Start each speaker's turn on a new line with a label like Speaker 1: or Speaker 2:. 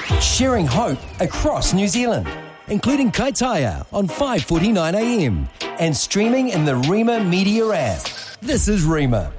Speaker 1: sharing hope across New Zealand, including Kaitaia on 5:49 AM and streaming in the Rima Media app. This is Rima.